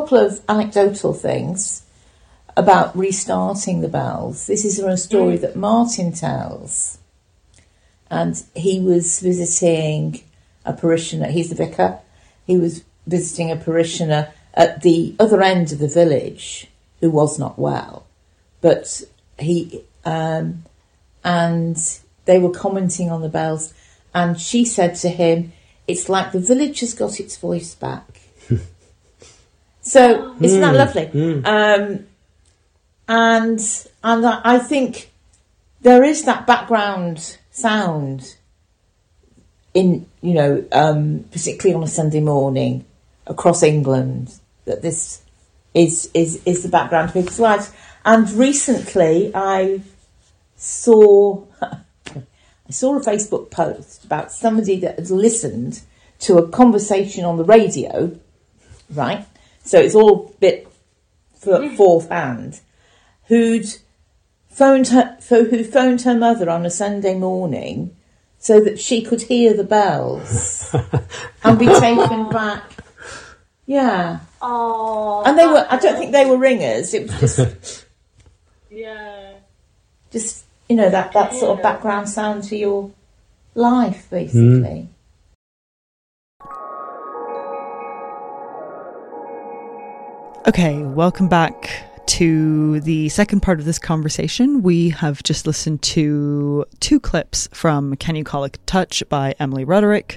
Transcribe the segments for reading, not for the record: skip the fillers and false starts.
couple of anecdotal things about restarting the bells. This is from a story that Martin tells. And he was visiting a parishioner. He's the vicar. He was visiting a parishioner at the other end of the village who was not well. But he... and they were commenting on the bells. And she said to him, it's like the village has got its voice back. So, isn't that lovely? And I think there is that background sound in, particularly on a Sunday morning across England, that this is the background to people's lives. And recently I saw a Facebook post about somebody that had listened to a conversation on the radio, right? So it's all a bit fourth hand, who phoned her mother on a Sunday morning so that she could hear the bells and be taken back. Yeah. Oh. And I don't think they were ringers. It was just yeah. Just, that sort of background sound to your life, basically. Okay, welcome back to the second part of this conversation. We have just listened to 2 clips from Can You Call It Touch by Emily Roderick.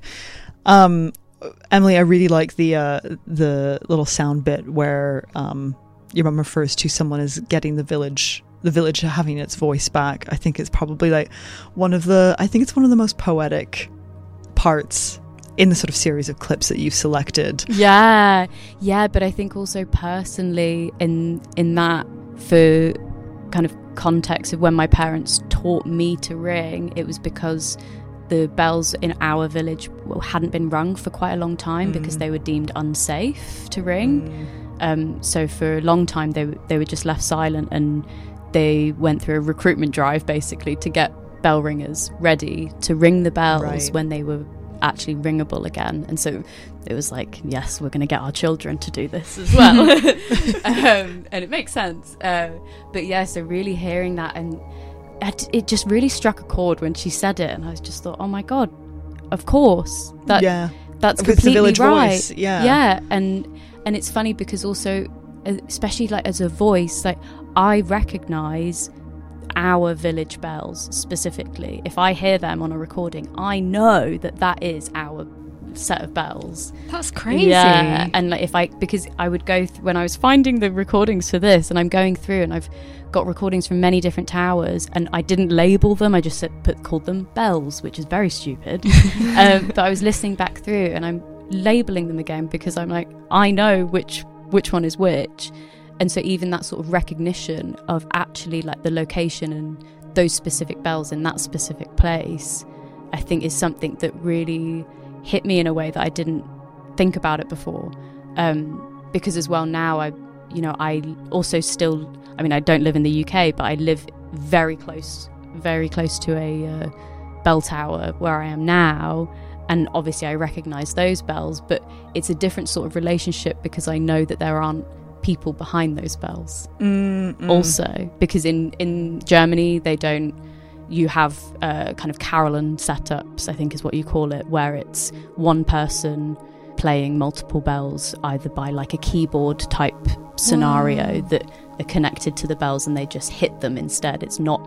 Emily, I really like the little sound bit where your mum refers to someone as getting the village having its voice back. I think it's probably one of the most poetic parts in the sort of series of clips that you've selected. Yeah, but I think also personally in that, for kind of context of when my parents taught me to ring, it was because the bells in our village hadn't been rung for quite a long time because they were deemed unsafe to ring. So for a long time they were just left silent, and they went through a recruitment drive basically to get bell ringers ready to ring the bells when they were actually ringable again. And so it was like, yes, we're going to get our children to do this as well. And it makes sense. But yeah, so really hearing that, and it just really struck a chord when she said it, and I just thought, oh my God, of course. That's completely right. Voice. Yeah. And it's funny because also, especially as a voice, I recognise our village bells specifically. If I hear them on a recording, I know that is our set of bells. That's crazy. Yeah, and because I would go when I was finding the recordings for this, and I'm going through, and I've got recordings from many different towers, and I didn't label them. I just called them bells, which is very stupid. But I was listening back through, and I'm labeling them again because I'm like, I know which one is which. And so even that sort of recognition of actually the location and those specific bells in that specific place, I think is something that really hit me in a way that I didn't think about it before. Because as well now, I also still, I don't live in the UK, but I live very close to a bell tower where I am now. And obviously I recognise those bells, but it's a different sort of relationship because I know that there aren't people behind those bells. Also, because in Germany you have kind of carillon setups, I think is what you call it, where it's one person playing multiple bells, either by a keyboard type scenario that are connected to the bells and they just hit them instead. It's not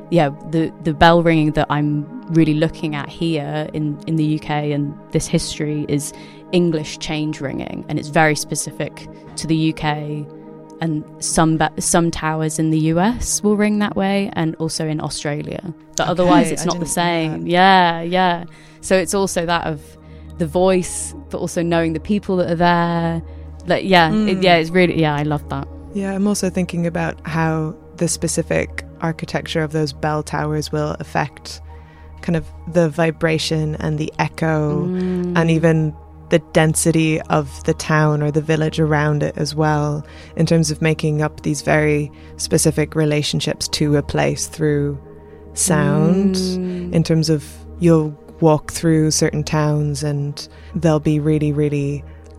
the bell ringing that I'm really looking at here in the UK, and this history is English change ringing, and it's very specific to the UK, and some towers in the US will ring that way, and also in Australia, but otherwise it's not the same. Yeah So it's also that of the voice, but also knowing the people that are there. It's really, I love that. I'm also thinking about how the specific architecture of those bell towers will affect kind of the vibration and the echo and even the density of the town or the village around it as well, in terms of making up these very specific relationships to a place through sound. In terms of, you'll walk through certain towns and they'll be really, really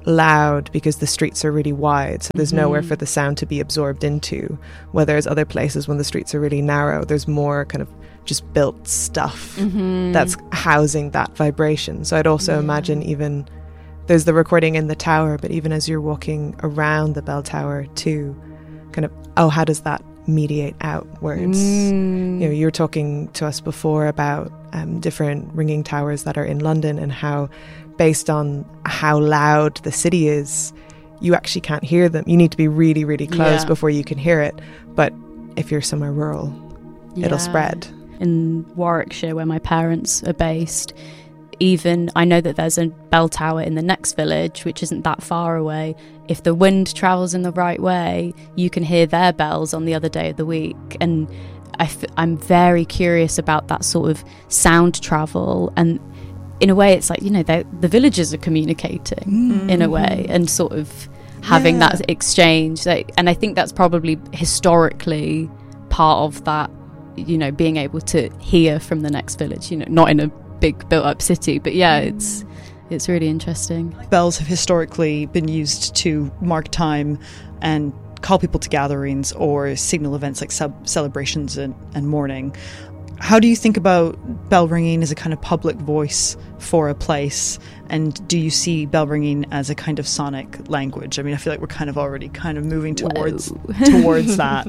loud because the streets are really wide, so there's nowhere for the sound to be absorbed into, whereas other places when the streets are really narrow, there's more kind of just built stuff that's housing that vibration. So I'd also imagine, even there's the recording in the tower, but even as you're walking around the bell tower too, kind of, how does that mediate outwards? You know, you were talking to us before about different ringing towers that are in London, and how based on how loud the city is, you actually can't hear them. You need to be really, really close before you can hear it. But if you're somewhere rural, it'll spread. In Warwickshire, where my parents are based, even I know that there's a bell tower in the next village, which isn't that far away. If the wind travels in the right way, you can hear their bells on the other day of the week. And I'm very curious about that sort of sound travel. And in a way, it's like, you know, the villagers are communicating in a way, and sort of having that exchange. And I think that's probably historically part of that, you know, being able to hear from the next village, you know, not in a big built up city, but it's really interesting. Bells have historically been used to mark time and call people to gatherings or signal events like celebrations and mourning. How do you think about bell ringing as a kind of public voice for a place? And do you see bell ringing as a kind of sonic language? I mean, I feel like we're kind of already kind of moving towards that.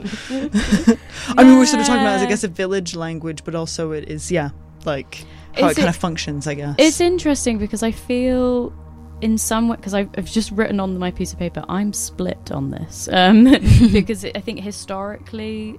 I mean, we're sort of talking about it as, I guess, a village language, but also it is, like how it kind of functions, I guess. It's interesting because I feel in some way, because I've just written on my piece of paper, I'm split on this. Because I think historically,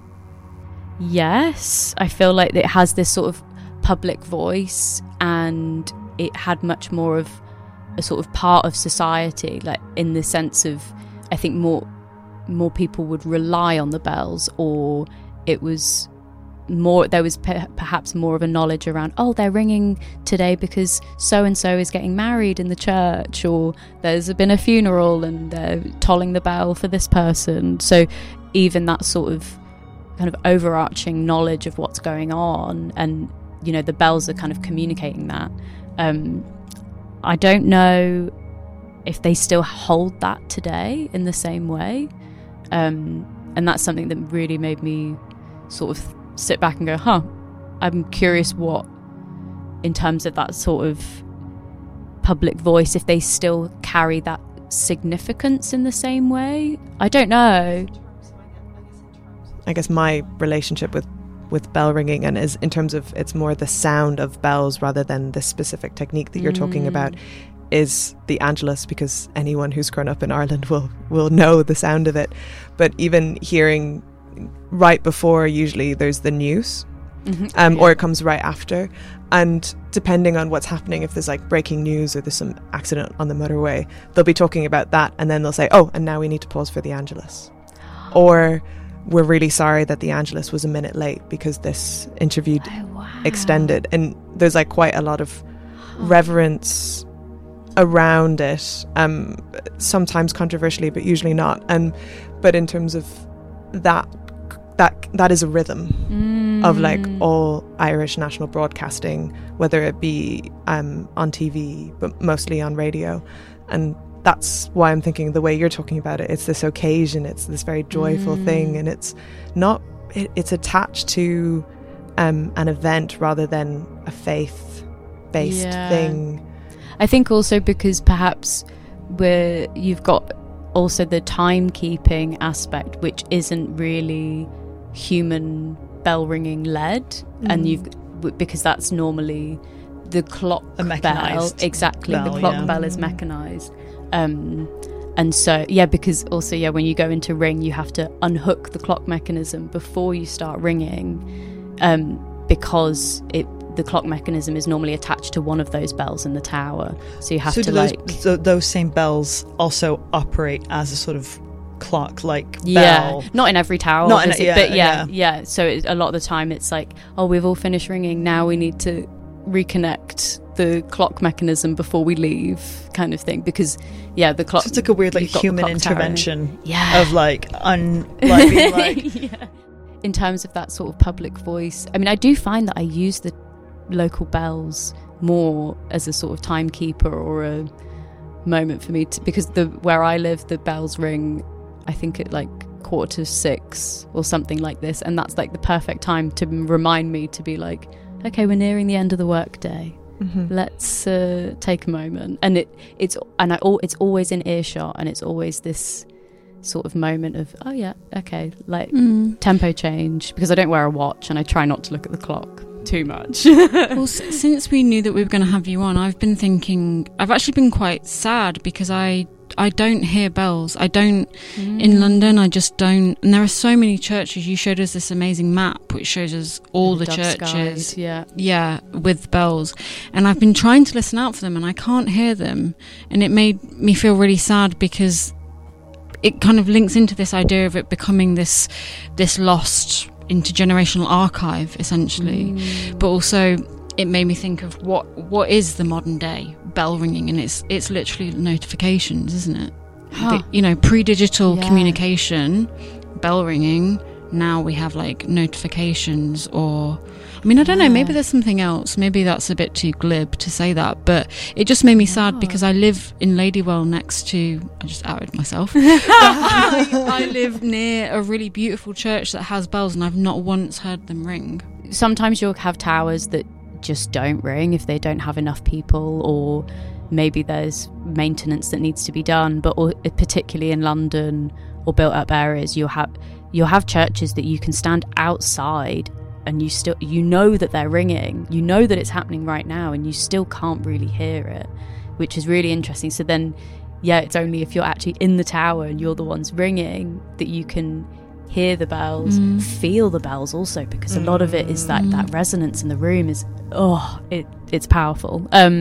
yes, I feel like it has this sort of public voice, and it had much more of a sort of part of society, like in the sense of, I think more people would rely on the bells, or it was more, there was perhaps more of a knowledge around, they're ringing today because so and so is getting married in the church, or there's been a funeral and they're tolling the bell for this person. So even that sort of kind of overarching knowledge of what's going on, and you know, the bells are kind of communicating that. I don't know if they still hold that today in the same way, and that's something that really made me sort of sit back and go, I'm curious what, in terms of that sort of public voice, if they still carry that significance in the same way. I don't know. I guess my relationship with bell ringing, and is in terms of, it's more the sound of bells rather than the specific technique that you're talking about, is the Angelus, because anyone who's grown up in Ireland will know the sound of it. But even hearing right before, usually there's the news, or it comes right after, and depending on what's happening, if there's like breaking news or there's some accident on the motorway, they'll be talking about that, and then they'll say, and now we need to pause for the Angelus, or we're really sorry that the Angelus was a minute late because this interview extended. And there's like quite a lot of reverence around it, sometimes controversially, but usually not. But in terms of that is a rhythm of like all Irish national broadcasting, whether it be on TV, but mostly on radio. And that's why I'm thinking the way you're talking about it, it's this occasion, it's this very joyful thing, and it's not, it's attached to an event rather than a faith-based thing. I think also because perhaps you've got also the timekeeping aspect, which isn't really human bell ringing led, and because that's normally the clock bell. Exactly, the clock bell is mechanized. And so because also when you go into ring, you have to unhook the clock mechanism before you start ringing, because the clock mechanism is normally attached to one of those bells in the tower, so you have to those same bells also operate as a sort of clock like bell. Not in every tower, but so a lot of the time it's like, we've all finished ringing, now we need to reconnect the clock mechanism before we leave, kind of thing, because the clock, so it's like a weird like human intervention of like being like in terms of that sort of public voice. I mean, I do find that I use the local bells more as a sort of timekeeper or a moment for me because where I live, the bells ring, I think at like 5:45 or something like this, and that's like the perfect time to remind me to be like, okay, we're nearing the end of the workday. Let's take a moment. And it's always in earshot, and it's always this sort of moment of, oh yeah, okay, like tempo change, because I don't wear a watch and I try not to look at the clock too much. Well, since we knew that we were going to have you on, I've been thinking, I've actually been quite sad because I don't hear bells. I don't in London. I just don't. And there are so many churches. You showed us this amazing map which shows us all the churches. Skies, yeah, with bells. And I've been trying to listen out for them, and I can't hear them. And it made me feel really sad because it kind of links into this idea of it becoming this lost intergenerational archive, essentially. But also it made me think of what is the modern day bell ringing, and it's literally notifications, isn't it? Pre-digital communication, bell ringing. Now we have like notifications, or I mean, I don't know, maybe there's something else. Maybe that's a bit too glib to say that, but it just made me sad because I live in Ladywell next to, I just outed myself. I live near a really beautiful church that has bells, and I've not once heard them ring. Sometimes you'll have towers that just don't ring if they don't have enough people, or maybe there's maintenance that needs to be done. But particularly in London or built up areas, you'll have churches that you can stand outside and you know that they're ringing, you know that it's happening right now, and you still can't really hear it, which is really interesting. So then, yeah, it's only if you're actually in the tower and you're the ones ringing that you can hear the bells, feel the bells also, because a lot of it is that resonance in the room is, it's powerful.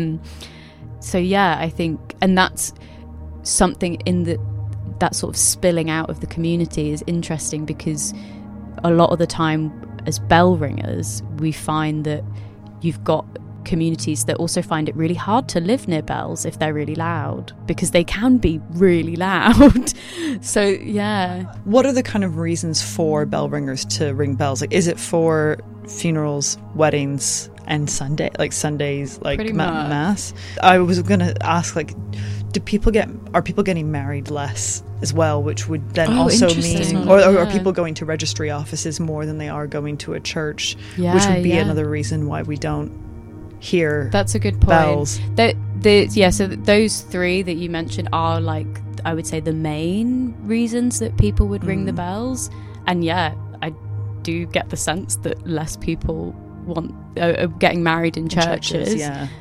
So yeah, I think, and that's something in that sort of spilling out of the community is interesting, because a lot of the time as bell ringers, we find that you've got communities that also find it really hard to live near bells if they're really loud, because they can be really loud. So yeah. What are the kind of reasons for bell ringers to ring bells? Like, is it for funerals, weddings, and Sundays, like mass? I was going to ask, like, are people getting married less as well, which would then also mean, or are people going to registry offices more than they are going to a church, which would be another reason why we don't hear that's a good point. Bells. So those three that you mentioned are, like, I would say the main reasons that people would ring the bells. And yeah, I do get the sense that less people are getting married in churches.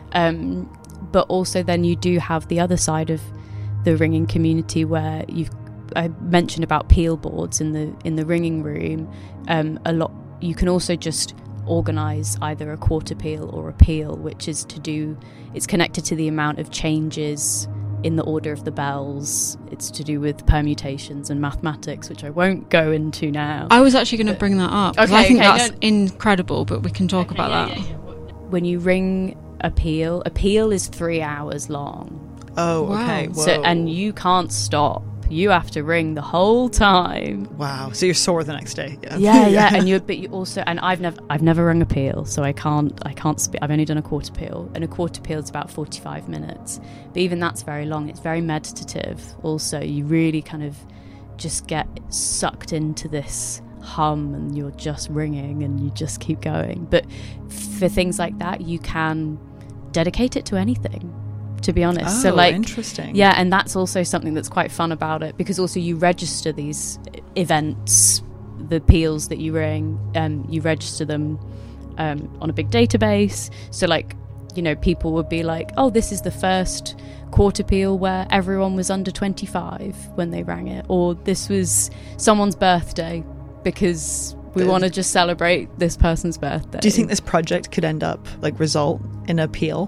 But also then you do have the other side of the ringing community where I mentioned about peal boards in the ringing room. A lot, you can also just organise either a quarter peal or a peal, which is it's connected to the amount of changes in the order of the bells. It's to do with permutations and mathematics, which I won't go into now. I was actually going to bring that up. Okay, I think that's incredible, but we can talk about that. When you ring a peal is 3 hours long. Oh, wow. Okay. Whoa. So, and you can't stop. You have to ring the whole time. Wow. So you're sore the next day. Yeah. And you also, and I've never rung a peal, so I can't speak. I've only done a quarter peal, and a quarter peal is about 45 minutes. But even that's very long. It's very meditative. Also, you really kind of just get sucked into this hum, and you're just ringing, and you just keep going. But for things like that, you can dedicate it to anything, to be honest. So, like, interesting. Yeah, and that's also something that's quite fun about it, because also you register these events, the peals that you ring, you register them on a big database. So, like, you know, people would be like, oh, this is the first quarter peal where everyone was under 25 when they rang it, or this was someone's birthday, because we want to just celebrate this person's birthday. Do you think this project could end up, like, result in a peal?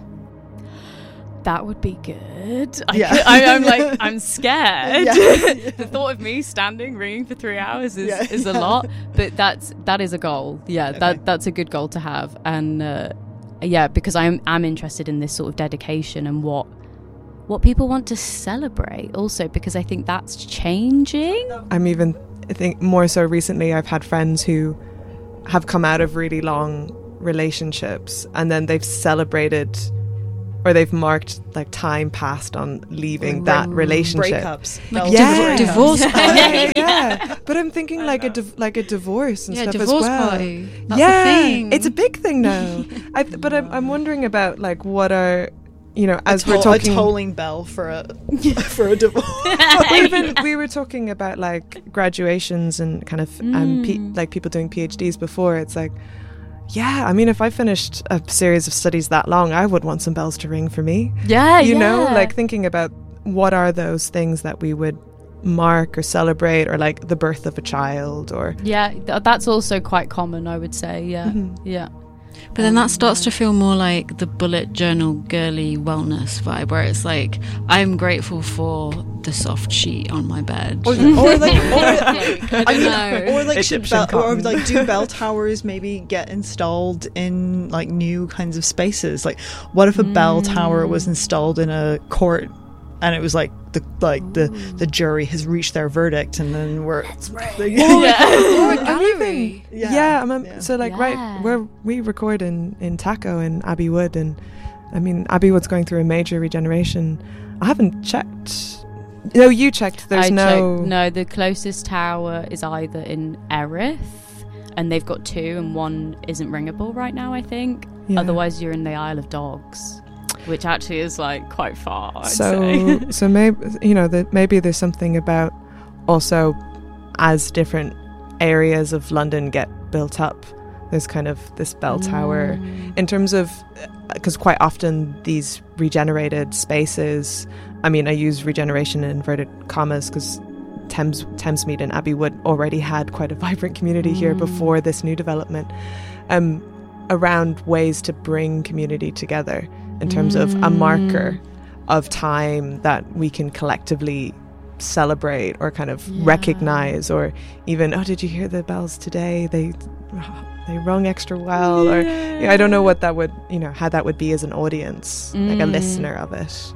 That would be good. I'm scared. The thought of me standing ringing for 3 hours is a lot, but that is a goal. Yeah, okay. That's a good goal to have. And because I'm interested in this sort of dedication and what people want to celebrate also, because I think that's changing. I think more so recently I've had friends who have come out of really long relationships, and then they've celebrated, or they've marked like time passed on leaving that relationship. Breakups. Like Yeah. divorce party. Yeah, but I'm thinking like a divorce and stuff divorce as well. party. That's a thing. It's a big thing now. But I'm wondering about like what are, you know, as we're a talking, tolling bell for a for a divorce. even we were talking about like graduations and kind of like people doing PhDs before. It's like, yeah, I mean, if I finished a series of studies that long, I would want some bells to ring for me. Yeah, you know, like thinking about what are those things that we would mark or celebrate, or like the birth of a child, or that's also quite common, I would say. Yeah. But then that starts to feel more like the bullet journal girly wellness vibe, where it's like, I'm grateful for the soft sheet on my bed. Or do bell towers maybe get installed in like new kinds of spaces? Like, what if a bell tower was installed in a court, and it was like the jury has reached their verdict, and then we're Or a gallery. So like right where we record in Taco in Abbey Wood, and I mean Abbey Wood's going through a major regeneration. I haven't checked. No, you checked. There's No, the closest tower is either in Erith, and they've got two, and one isn't ringable right now, I think. Yeah. Otherwise, you're in the Isle of Dogs, which actually is like quite far, I'd say. So maybe, you know, that maybe there's something about also as different areas of London get built up, there's kind of this bell tower in terms of, because quite often these regenerated spaces, I mean, I use regeneration in inverted commas because Thamesmead and Abbey Wood already had quite a vibrant community here before this new development, around ways to bring community together in terms of a marker of time that we can collectively celebrate or kind of recognize, or even, oh, did you hear the bells today? They rung extra well, or I don't know what that would, you know, how that would be as an audience, like a listener of it.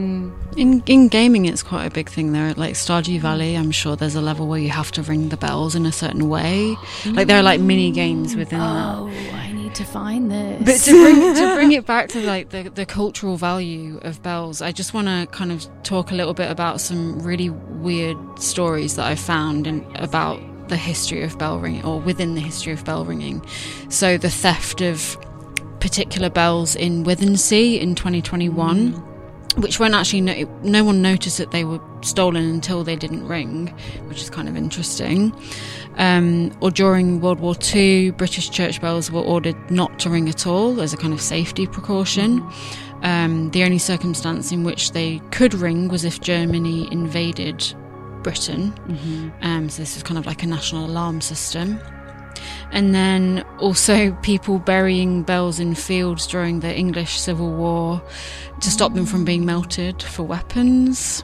In gaming, it's quite a big thing there. Like Stardew Valley, I'm sure there's a level where you have to ring the bells in a certain way. Like there are like mini games within that. Oh, I need to find this. But to bring it back to like the cultural value of bells, I just want to kind of talk a little bit about some really weird stories that I found about the history of bell ringing, or within the history of bell ringing. So the theft of particular bells in Withensea in 2021, which weren't actually no one noticed that they were stolen until they didn't ring, which is kind of interesting. Or during World War II, British church bells were ordered not to ring at all as a kind of safety precaution. The only circumstance in which they could ring was if Germany invaded Britain. So this is kind of like a national alarm system. And then also people burying bells in fields during the English Civil War to stop them from being melted for weapons.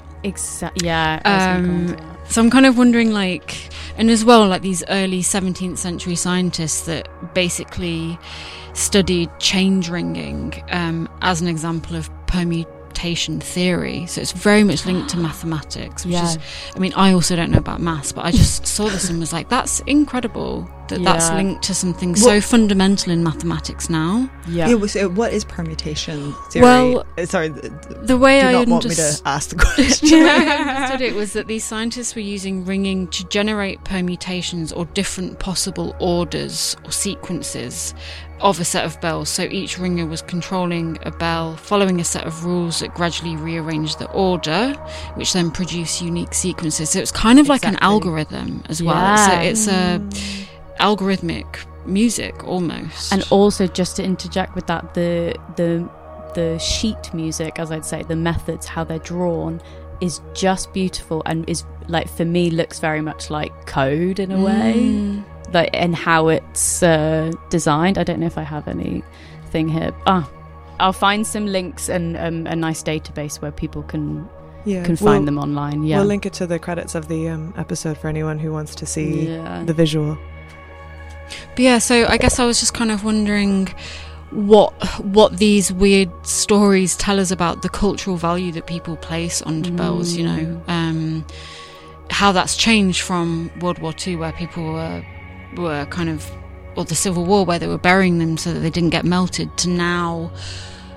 Yeah. So I'm kind of wondering, like, and as well, like these early 17th century scientists that basically studied change ringing as an example of permutation theory. So it's very much linked to mathematics, which is, I mean, I also don't know about maths, but I just saw this and was like, that's incredible that that's linked to something so fundamental in mathematics now. So what is permutation theory? Well, sorry, the way do I not want me to ask the question. The way I understood it was that these scientists were using ringing to generate permutations or different possible orders or sequences of a set of bells. So each ringer was controlling a bell, following a set of rules that gradually rearranged the order, which then produced unique sequences. So it's kind of like an algorithm as well. It's a algorithmic music almost. And also, just to interject with that, the sheet music, as I'd say, the methods, how they're drawn, is just beautiful, and is, like, for me, looks very much like code in a way. Like, and how it's designed. I don't know if I have anything here. I'll find some links and a nice database where people can find them online. We'll link it to the credits of the episode for anyone who wants to see the visual. But yeah, so I guess I was just kind of wondering what these weird stories tell us about the cultural value that people place onto bells, you know, how that's changed from World War II, where people were kind of, or the Civil War, where they were burying them so that they didn't get melted, to now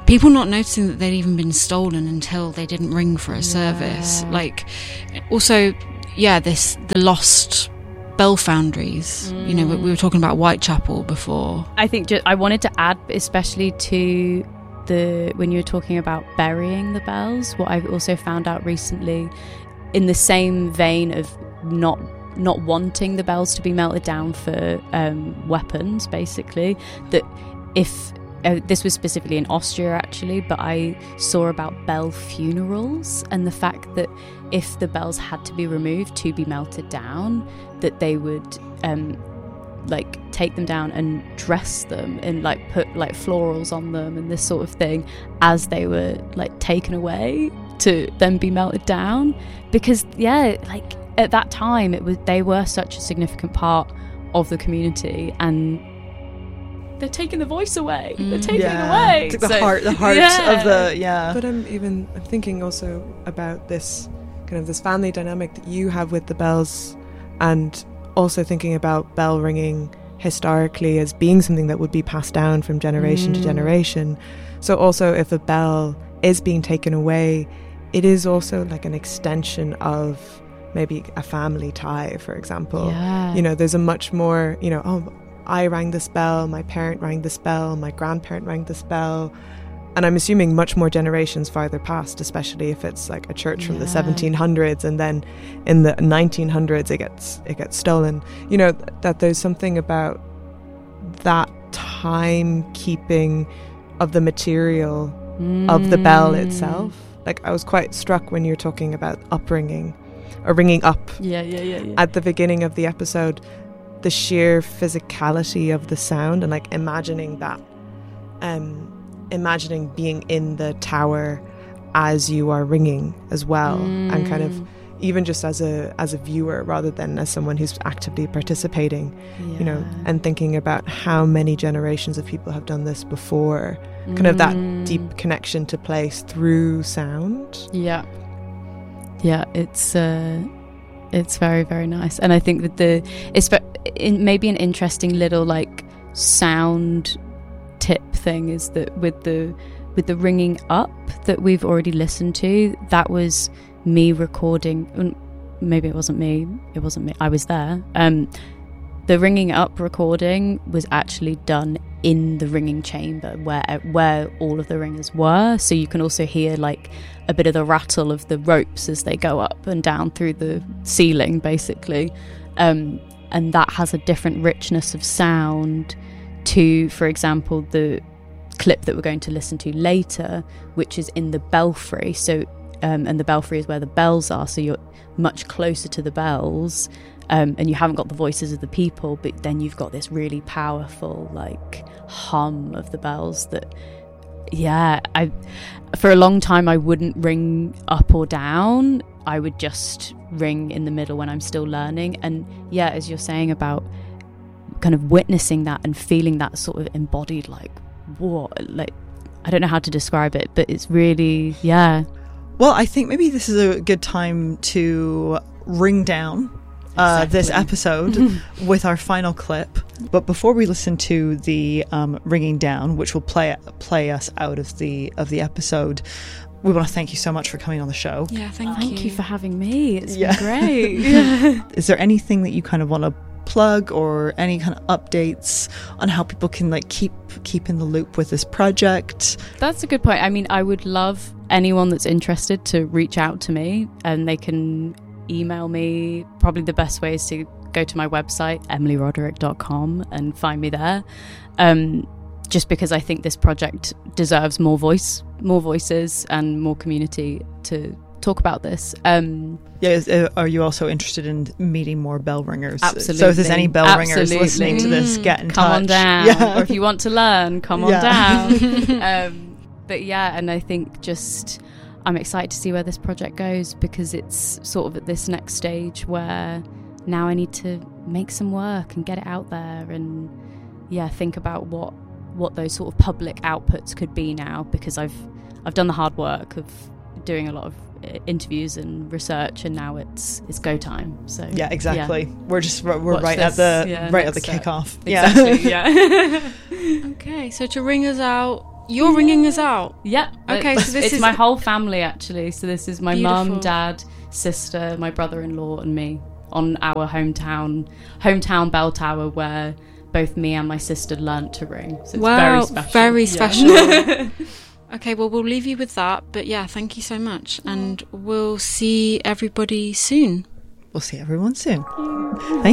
people not noticing that they'd even been stolen until they didn't ring for a service. Like, also, the lost bell foundries. You know, we were talking about Whitechapel before. I think I wanted to add, especially to when you were talking about burying the bells, what I've also found out recently, in the same vein of not wanting the bells to be melted down for weapons, basically, that if this was specifically in Austria actually, but I saw about bell funerals and the fact that if the bells had to be removed to be melted down, that they would like take them down and dress them and like put like florals on them and this sort of thing as they were like taken away to then be melted down, because like at that time they were such a significant part of the community, and they're taking the voice away. They're taking it away. The heart of the But I'm thinking also about this kind of this family dynamic that you have with the bells, and also thinking about bell ringing historically as being something that would be passed down from generation to generation. So also if a bell is being taken away, it is also like an extension of maybe a family tie, for example. You know, there's a much more, you know, I rang this bell, my parent rang this bell, my grandparent rang this bell. And I'm assuming much more generations farther past, especially if it's like a church from the 1700s, and then in the 1900s it gets stolen. You know, that there's something about that timekeeping of the material of the bell itself. Like, I was quite struck when you're talking about upringing or ringing up at the beginning of the episode, the sheer physicality of the sound, and like imagining that, imagining being in the tower as you are ringing as well, and kind of even just as a viewer rather than as someone who's actively participating, you know, and thinking about how many generations of people have done this before, kind of that deep connection to place through sound. It's very, very nice. And I think that maybe an interesting little like sound tip thing is that with the ringing up that we've already listened to, that was me recording. Maybe it wasn't me, I was there. The ringing up recording was actually done in the ringing chamber where all of the ringers were, so you can also hear like a bit of the rattle of the ropes as they go up and down through the ceiling, basically, and that has a different richness of sound to, for example, the clip that we're going to listen to later, which is in the belfry. So and the belfry is where the bells are, so you're much closer to the bells, and you haven't got the voices of the people, but then you've got this really powerful like hum of the bells that for a long time I wouldn't ring up or down. I would just ring in the middle when I'm still learning. And as you're saying about kind of witnessing that and feeling that sort of embodied, like, what, like, I don't know how to describe it, but it's really, Well, I think maybe this is a good time to ring down this episode with our final clip. But before we listen to the ringing down, which will play us out of the episode, we want to thank you so much for coming on the show. Thank you for having me. It's been great. Is there anything that you kind of want to plug, or any kind of updates on how people can like keep in the loop with this project? That's a good point. I mean, I would love anyone that's interested to reach out to me, and they can email me. Probably the best way is to go to my website, emilyroderick.com, and find me there, just because I think this project deserves more voices and more community to talk about this. Are you also interested in meeting more bell ringers? Absolutely. So if there's any bell ringers listening to this, get in touch. Come on down. Or if you want to learn, come on down. But and I think I'm excited to see where this project goes, because it's sort of at this next stage where now I need to make some work and get it out there, and think about what those sort of public outputs could be now, because I've done the hard work of doing a lot of interviews and research, and now it's go time. So exactly. We're right at the kickoff. Exactly. Okay, so to ring us out, you're ringing us out. Yeah. Okay, so this it's is my whole family actually. So this is my Beautiful. mum, dad, sister, my brother-in-law, and me on our hometown bell tower where both me and my sister learnt to ring. So it's wow, very special. Very special. Okay, well, we'll leave you with that. But yeah, thank you so much, and we'll see everybody soon. We'll see everyone soon.